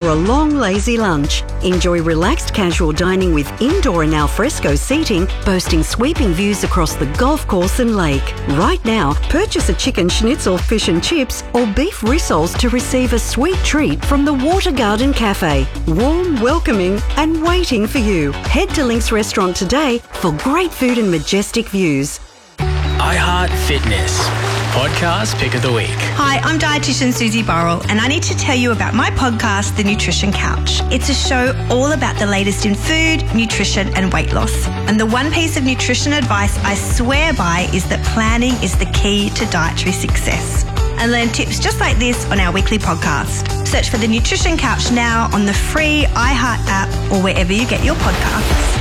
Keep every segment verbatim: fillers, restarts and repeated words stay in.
a long, lazy lunch. Enjoy relaxed casual dining with indoor and alfresco seating, boasting sweeping views across the golf course and lake. Right now, purchase a chicken schnitzel, fish and chips, or beef rissoles to receive a sweet treat from the Water Garden Cafe. Warm, welcoming, and waiting for you. Head to Link's Restaurant today for great food and majestic views. iHeart Fitness. Podcast Pick of the Week. Hi, I'm dietitian Susie Burrell, and I need to tell you about my podcast, The Nutrition Couch. It's a show all about the latest in food, nutrition, and weight loss. And the one piece of nutrition advice I swear by is that planning is the key to dietary success. And learn tips just like this on our weekly podcast. Search for The Nutrition Couch now on the free iHeart app or wherever you get your podcasts.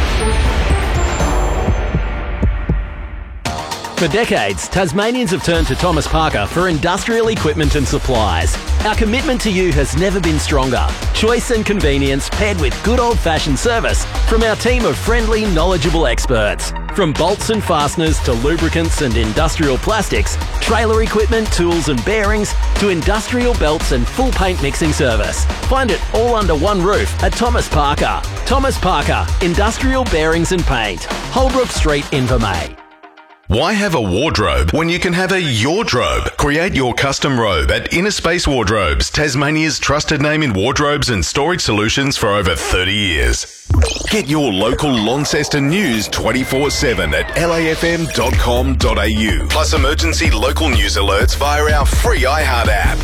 For decades, Tasmanians have turned to Thomas Parker for industrial equipment and supplies. Our commitment to you has never been stronger. Choice and convenience paired with good old-fashioned service from our team of friendly, knowledgeable experts. From bolts and fasteners to lubricants and industrial plastics, trailer equipment, tools and bearings, to industrial belts and full paint mixing service. Find it all under one roof at Thomas Parker. Thomas Parker, Industrial Bearings and Paint. Holbrook Street, Invermay. Why have a wardrobe when you can have a Yordrobe? Create your custom robe at Inner Space Wardrobes, Tasmania's trusted name in wardrobes and storage solutions for over thirty years. Get your local Launceston news twenty-four seven at L A F M dot com dot A U. Plus emergency local news alerts via our free iHeart app.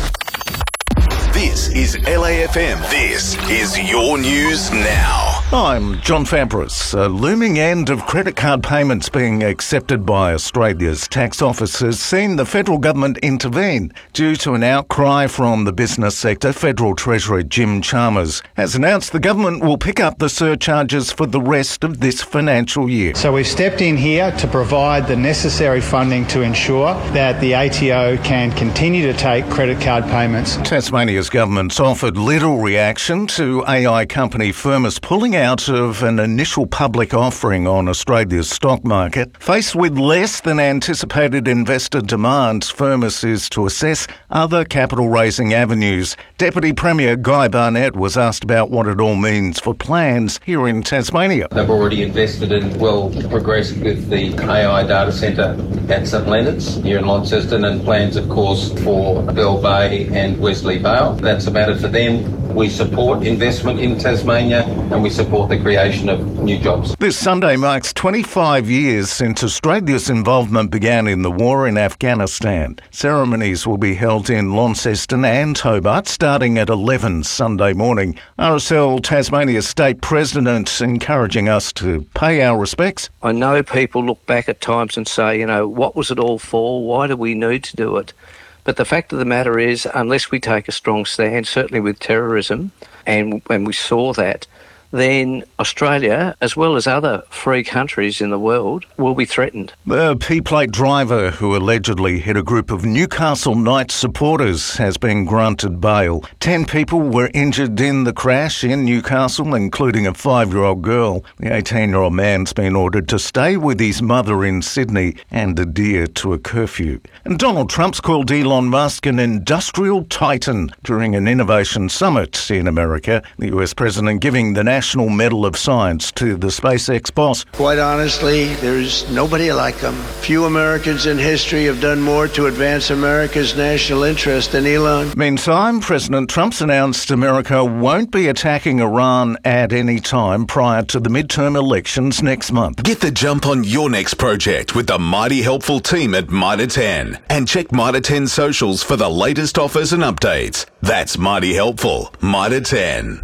This is L A F M. This is your news now. I'm John Fabris. A looming end of credit card payments being accepted by Australia's tax office has seen the federal government intervene. Due to an outcry from the business sector, Federal Treasurer Jim Chalmers has announced the government will pick up the surcharges for the rest of this financial year. So we've stepped in here to provide the necessary funding to ensure that the A T O can continue to take credit card payments. Tasmania's government's offered little reaction to A I company Firmus pulling out of an initial public offering on Australia's stock market. Faced with less than anticipated investor demand, Firmus is to assess other capital-raising avenues. Deputy Premier Guy Barnett was asked about what it all means for plans here in Tasmania. They've already invested in, well, progressed with the A I data centre at St Leonard's here in Launceston, and plans, of course, for Bell Bay and Wesley Vale. That's a matter for them. We support investment in Tasmania and we support the creation of new jobs. This Sunday marks twenty-five years since Australia's involvement began in the war in Afghanistan. Ceremonies will be held in Launceston and Hobart starting at eleven Sunday morning. R S L Tasmania State President encouraging us to pay our respects. I know people look back at times and say, you know, what was it all for? Why do we need to do it? But the fact of the matter is, unless we take a strong stand, certainly with terrorism, and when we saw that, then Australia, as well as other free countries in the world, will be threatened. The P-plate driver who allegedly hit a group of Newcastle Knights supporters has been granted bail. Ten people were injured in the crash in Newcastle, including a five-year-old girl. The eighteen-year-old man's been ordered to stay with his mother in Sydney and adhere to a curfew. And Donald Trump's called Elon Musk an industrial titan during an innovation summit in America. The U S president giving the National Medal of Science to the SpaceX boss. Quite honestly, there's nobody like him. Few Americans in history have done more to advance America's national interest than Elon. Meantime, President Trump's announced America won't be attacking Iran at any time prior to the midterm elections next month. Get the jump on your next project with the mighty helpful team at Mitre ten. And check Mitre ten socials for the latest offers and updates. That's mighty helpful. Mitre ten.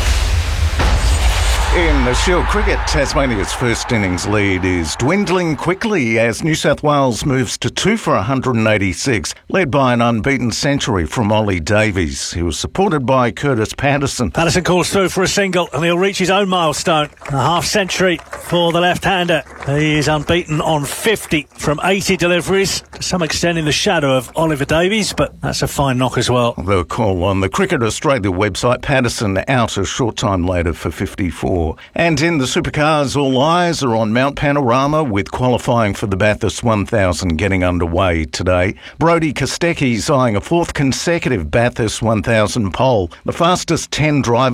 In the Shield Cricket, Tasmania's first innings lead is dwindling quickly as New South Wales moves to two for one hundred eighty-six, led by an unbeaten century from Ollie Davies. He was supported by Curtis Patterson. Patterson calls through for a single and he'll reach his own milestone. A half century for the left-hander. He is unbeaten on fifty from eighty deliveries, to some extent in the shadow of Oliver Davies, but that's a fine knock as well. The call on the Cricket Australia website, Patterson out a short time later for fifty-four. And in the supercars, all eyes are on Mount Panorama with qualifying for the Bathurst one thousand getting underway today. Brodie Kostecki's eyeing a fourth consecutive Bathurst one thousand pole. The fastest ten drivers